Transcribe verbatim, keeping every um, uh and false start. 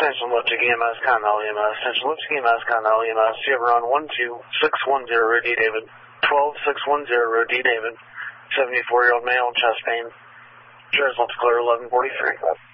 Attention Lipstick E M S, Continental E M S. Attention Lipstick E M S, Continental E M S. You have around one two six one zero Road D. David. twelve six one zero Road D. David. seventy-four-year-old male, chest pain. Insurance left clear eleven forty-three.